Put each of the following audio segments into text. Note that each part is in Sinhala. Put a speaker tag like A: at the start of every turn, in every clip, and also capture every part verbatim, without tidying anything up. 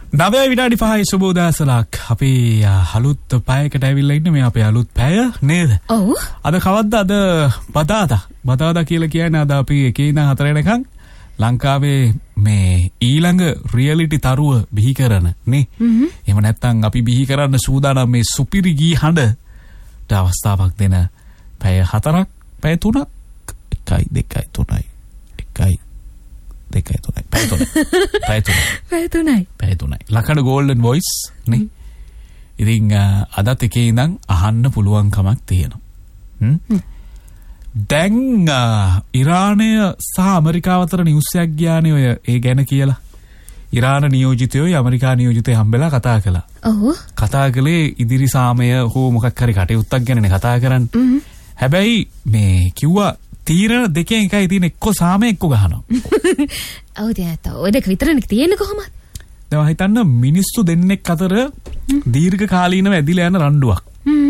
A: නවය විනාඩි පහයි සුබෝදෑසලක්. අපි අලුත් පැයකට ඇවිල්ලා ඉන්නේ මේ අපේ අලුත් පැය නේද?
B: ඔව්.
A: අද කවද්ද? අද බදාදා. බදාදා කියලා කියන්නේ අද අපි එකේ ඉඳන් හතර වෙනකන් ලංකාවේ මේ ඊළඟ රියැලිටි තරුව බිහි කරන නේ. එහෙම නැත්නම් අපි බිහි කරන්න සූදානම් මේ සුපිරි ගී හඬට අවස්ථාවක් දෙන පැය හතරක්, පැය තුනක්, එකයි දෙකයි තුනයි එකයි දෙකයි තුනයි පැය තුනයි පැය තුනයි
B: පැය තුනයි
A: පැය තුනයි ලකඩ ගෝල්ඩන් වොයිස් නේ. ඉතින් අදත් එකේ ඉඳන් අහන්න පුළුවන් කමක් තියෙනවා. දැන් ඉරානය සහ ඇමරිකාව අතර නිවුස් එකක් ගියානේ ඔය ඒ ගැන කියලා. ඉරාන නියෝජිතයෝ ඇමරිකා නියෝජිතයෝ හම්බෙලා කතා කළා.
B: ඔව්.
A: කතා කළේ ඉදිරි සාමය හෝ මොකක් හරි කටයුත්තක් ගැනනේ කතා කරන්නේ. හැබැයි මේ කිව්වා තීරණ දෙකෙන් එකයි තියෙන, එක්ක සාමය එක්ක ගහනවා.
B: ඔව් දැන් ඔය දෙක විතරනේ තියෙන්නේ කොහොමද?
A: දැන් හිතන්න මිනිස්සු දෙන්නෙක් අතර දීර්ඝ කාලීනව ඇදිලා යන රණ්ඩුවක්.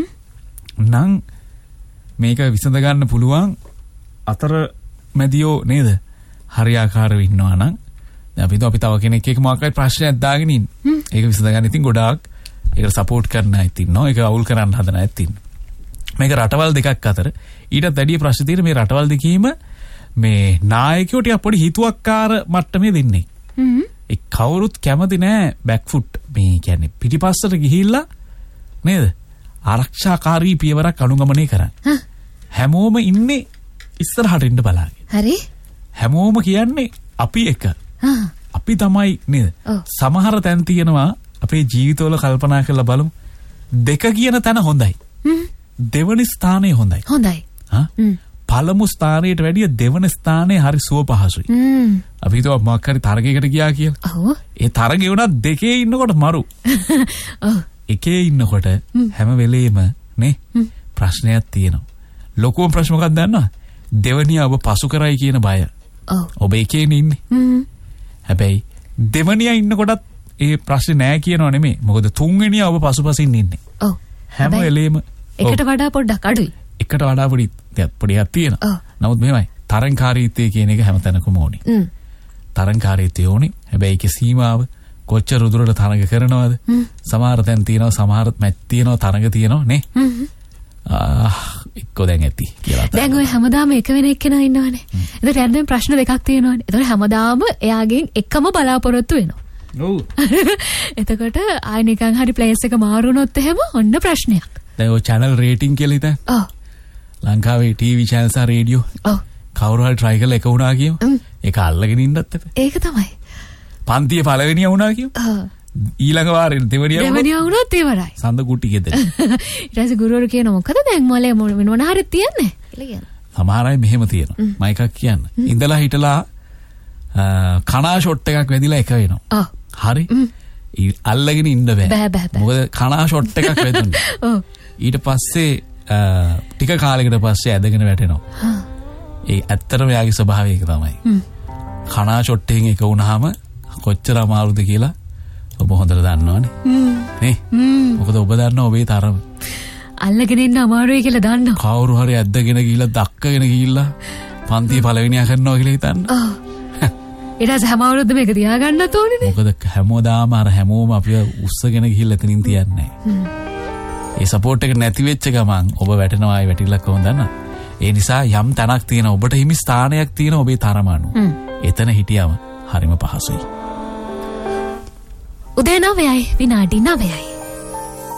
A: නම් මේක විසඳ ගන්න පුළුවන් අතර මැදියෝ නේද? හරියාකාරව ඉන්නවා නම් දැන් අපි අපි තව කෙනෙක් එක්ක මොකක්ද ප්‍රශ්නයක් දාගෙන ඉන්නේ. ඒක විසඳ ගන්න ඉතින් ගොඩාක් ඒකට සපෝට් කරන්න අයත් ඉන්නවා. ඒක අවුල් කරන්න හදන අයත් ඉන්නවා. මේක රටවල් දෙකක් අතර ඊටත් වැඩි ප්‍රශ්න තියෙන මේ රටවල් දෙකීම මේ නායකයෝ ටික පොඩි හිතුවක්කාර මට්ටමේ දෙන්නේ. හ්ම්. ඒ කවුරුත් කැමති නෑ බෑක් ෆුට් මේ කියන්නේ පිටිපස්සට ගිහිල්ලා නේද? ආරක්ෂාකාරී පියවරක් අනුගමනය කරන්න. හැමෝම ඉන්නේ ඉස්සරහට එන්න බලාගෙන.
B: හරි. හැමෝම
A: කියන්නේ අපි එක. අපි තමයි නේද? සමහර තැන් තියෙනවා අපේ ජීවිතවල කල්පනා කරලා බලමු. දෙක කියන තැන හොඳයි. දෙවනි ස්ථානය හොඳයි.
B: හොඳයි.
A: හා? පළමු ස්ථානයට වැඩිය දෙවන ස්ථානය හරි සුව පහසුයි. අපි හිතුවා මොකක් හරි තරගයකට ගියා කියලා.
B: ඔව්.
A: ඒ තරගේ උනත් දෙකේ ඉන්නකොට මරු.
B: ඔව්.
A: එකේ ඉන්නකොට හැම වෙලේම නේ ප්‍රශ්නයක් තියෙනවා. ලොකුම ප්‍රශ්න මොකක්ද දන්නවද? දෙවනියා ඔබ පසු කරයි කියන බය.
B: ඔව්.
A: ඔබ එකේ ඉන්නේ. හැබැයි දෙවනියා ඉන්නකොටත් ඒ ප්‍රශ්නේ නෑ කියනව නෙමෙයි. මොකද තුන්වෙනියා ඔබ පසුපසින් ඉන්නේ.
B: ඔව්.
A: හැම වෙලේම
B: එකට වඩා පොඩ්ඩක් අඩුයි.
A: එකට වඩා පොඩි පොඩියක් තියෙනවා. නමුත් මෙහෙමයි තරංකාරීත්වය කියන එක හැමතැනකම ඕනේ. තරංකාරීත්වය ඕනේ. හැබැයි ඒකේ සීමාව කොච්චර උදුරට තරඟ කරනවද? සමහර තැන් තියෙනවා, සමහර මැච් තියෙනවා, තරඟ තියෙනවා නේ. ආ එක්ක දැන් ඇති කියලා.
B: දැන් ඔය හැමදාම එක වෙන එක්කෙනා ඉන්නවනේ. ඒතර රැන්ඩම් ප්‍රශ්න දෙකක් තියෙනවනේ. ඒතර හැමදාම එයාගෙන් එකම බලාපොරොත්තු වෙනවා.
A: ඔව්.
B: එතකොට ආයි නිකන් හරි ප්ලේස් එක මාරු වුණොත් එහෙම ඔන්න ප්‍රශ්නයක්.
A: දැන් ඔය channel rating කියලා හිතන්න.
B: ඔව්.
A: ලංකාවේ ටීවී channels ආ රේඩියෝ.
B: ඔව්.
A: කවුරු හරි try කරලා එක වුණා කියමු. ඒක අල්ලගෙන ඉන්නත් එපා.
B: ඒක තමයි.
A: පන්තියේ පළවෙනියා වුණා කියමු.
B: ඔව්.
A: ඊළඟ වාරේ දෙවෙනියා වුණා.
B: දෙවෙනියා වුණොත් ඉවරයි.
A: සඳ කුටි ගෙදර.
B: ඊට පස්සේ ගුරුවරු කියනවා මොකද දැන් මොලේ මොන හරි තියන්නේ කියලා කියනවා.
A: සමහර අය මෙහෙම තියෙනවා. මම එකක් කියන්න. ඉඳලා හිටලා කනා ෂොට් එකක් වැදිලා එක වෙනවා.
B: ඔව්.
A: හරි. අල්ලගෙන ඉන්න බෑ.
B: බෑ බෑ බෑ.
A: මොකද කනා ෂොට් එකක් වැදුනේ.
B: ඔව්.
A: ඊට පස්සේ ටික කාලයකට පස්සේ ඇදගෙන වැටෙනවා. ඒ ඇත්තටම යාගේ ස්වභාවය ඒක තමයි. කනා ෂොට් එකෙන් එක වුණාම කොච්චර අමාරුද කියලා ඔබ හොඳට දන්නවනේ. නේ? මොකද ඔබ දන්නවා ඔබේ තරම.
B: අල්ලගෙන ඉන්න අමාරුයි කියලා දන්නවා.
A: කවුරු හරි ඇද්දගෙන ගිහිල්ලා දක්කගෙන ගිහිල්ලා පන්තියේ පළවෙනියා කරනවා කියලා හිතන්න.
B: ඔව්. ඊට පස්සේ හැම අවුරුද්දම මේක තියාගන්නත් ඕනේනේ.
A: මොකද හැමෝදාම අර හැමෝම අපිව උස්සගෙන ගිහිල්ලා එතනින් තියන්නේ නැහැ. ඒ සපෝට් එක නැති වෙච්ච ගමන් ඔබ වැටෙනවා ආයි වැටිලා කොහොමද දන්නවද? ඒ නිසා යම් තැනක් තියෙන ඔබට හිමි ස්ථානයක් තියෙන ඔබේ තරම අනුව. එතන හිටියම හරිම පහසුයි.
B: උදේ නවයයි විනාඩි නවයයි.